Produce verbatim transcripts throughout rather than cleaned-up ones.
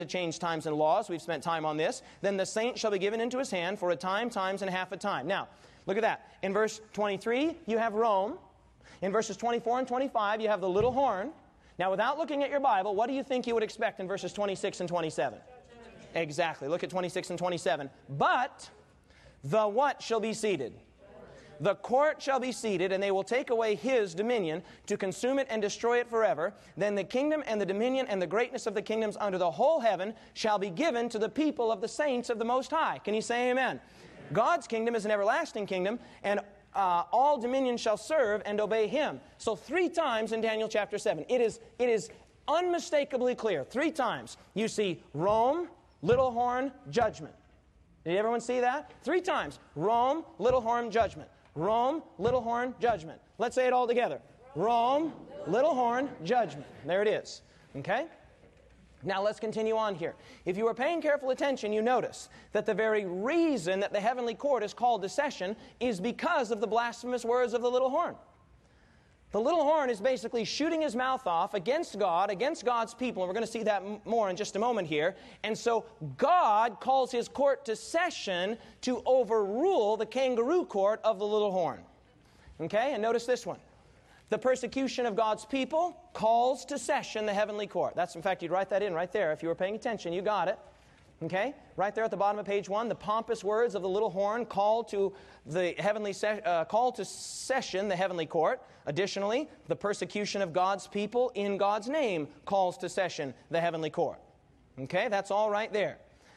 to change times and laws. We've spent time on this. Then the saint shall be given into his hand for a time, times, and half a time. Now, look at that. In verse twenty-three, you have Rome. In verses twenty-four and twenty-five, you have the little horn. Now, without looking at your Bible, what do you think you would expect in verses twenty-six and twenty-seven? Exactly. Look at twenty-six and twenty-seven. But the what shall be seated? The court shall be seated, and they will take away his dominion to consume it and destroy it forever. Then the kingdom and the dominion and the greatness of the kingdoms under the whole heaven shall be given to the people of the saints of the Most High. Can you say amen? Amen. God's kingdom is an everlasting kingdom, and uh, all dominion shall serve and obey him. So three times in Daniel chapter seven, it is, it is unmistakably clear. Three times you see Rome, little horn, judgment. Did everyone see that? Three times. Rome, little horn, judgment. Rome, little horn, judgment. Let's say it all together. Rome, little horn, judgment. There it is. Okay? Now let's continue on here. If you were paying careful attention, you notice that the very reason that the heavenly court is called to session is because of the blasphemous words of the little horn. The little horn is basically shooting his mouth off against God, against God's people, and we're going to see that more in just a moment here. And so God calls his court to session to overrule the kangaroo court of the little horn. Okay, and notice this one. The persecution of God's people calls to session the heavenly court. That's, in fact, you'd write that in right there. If you were paying attention, you got it. Okay, right there at the bottom of page one, the pompous words of the little horn call to the heavenly se- uh, call to session the heavenly court. Additionally, the persecution of God's people in God's name calls to session the heavenly court. Okay, that's all right there.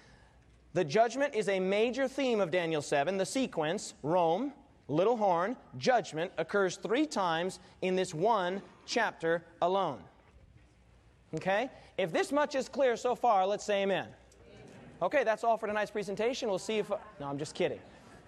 The judgment is a major theme of Daniel seven. The sequence, Rome, little horn, judgment, occurs three times in this one chapter alone. Okay, if this much is clear so far, let's say amen. Okay, that's all for tonight's presentation. We'll see if... No, I'm just kidding.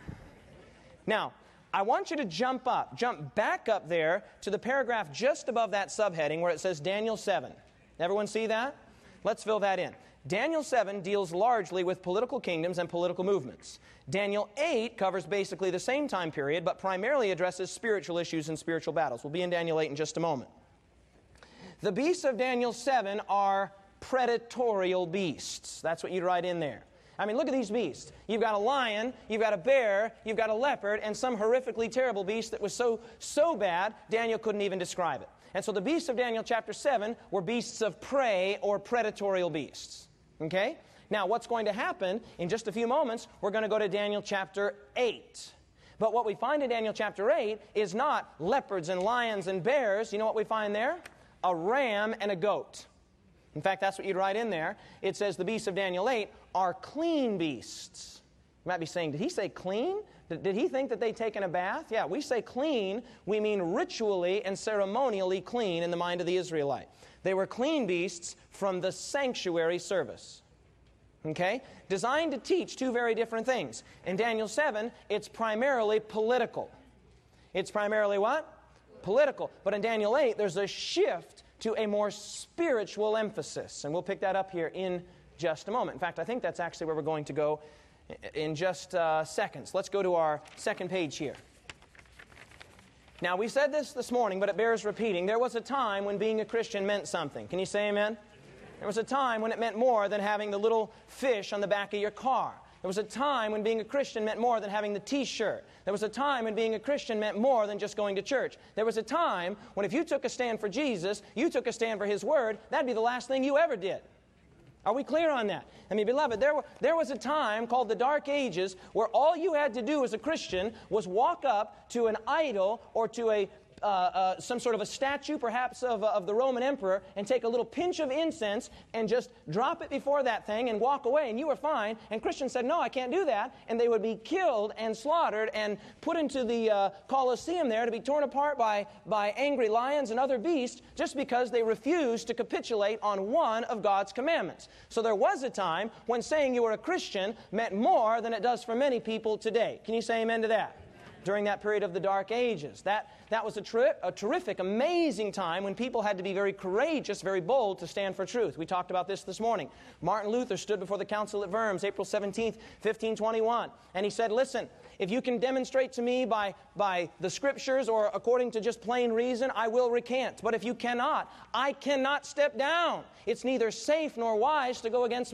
Now, I want you to jump up, jump back up there to the paragraph just above that subheading where it says Daniel seven. Everyone see that? Let's fill that in. Daniel seven deals largely with political kingdoms and political movements. Daniel eight covers basically the same time period, but primarily addresses spiritual issues and spiritual battles. We'll be in Daniel eight in just a moment. The beasts of Daniel seven are predatorial beasts. That's what you'd write in there. I mean, look at these beasts. You've got a lion, you've got a bear, you've got a leopard, and some horrifically terrible beast that was so, so bad, Daniel couldn't even describe it. And so the beasts of Daniel chapter seven were beasts of prey or predatorial beasts. Okay? Now, what's going to happen in just a few moments, we're going to go to Daniel chapter eight. But what we find in Daniel chapter eight is not leopards and lions and bears. You know what we find there? A ram and a goat. In fact, that's what you'd write in there. It says the beasts of Daniel eight are clean beasts. You might be saying, did he say clean? Did, did he think that they'd taken a bath? Yeah, we say clean. We mean ritually and ceremonially clean in the mind of the Israelite. They were clean beasts from the sanctuary service. Okay? Designed to teach two very different things. In Daniel seven, it's primarily political. It's primarily what? Political. But in Daniel eight, there's a shift to a more spiritual emphasis. And we'll pick that up here in just a moment. In fact, I think that's actually where we're going to go in just uh, seconds. Let's go to our second page here. Now, we said this this morning, but it bears repeating. There was a time when being a Christian meant something. Can you say amen? There was a time when it meant more than having the little fish on the back of your car. There was a time when being a Christian meant more than having the T-shirt. There was a time when being a Christian meant more than just going to church. There was a time when if you took a stand for Jesus, you took a stand for His Word, that'd be the last thing you ever did. Are we clear on that? I mean, beloved, there, were, there was a time called the Dark Ages where all you had to do as a Christian was walk up to an idol or to a Uh, uh, some sort of a statue, perhaps, of, uh, of the Roman emperor, and take a little pinch of incense and just drop it before that thing and walk away, and you were fine. And Christians said, no, I can't do that. And they would be killed and slaughtered and put into the uh, Colosseum there to be torn apart by, by angry lions and other beasts just because they refused to capitulate on one of God's commandments. So there was a time when saying you were a Christian meant more than it does for many people today. Can you say amen to that? during that period of the Dark Ages. That, that was a, ter a terrific, amazing time when people had to be very courageous, very bold to stand for truth. We talked about this this morning. Martin Luther stood before the council at Worms, April seventeenth, fifteen twenty-one, and he said, listen, if you can demonstrate to me by, by the Scriptures or according to just plain reason, I will recant. But if you cannot, I cannot step down. It's neither safe nor wise to go against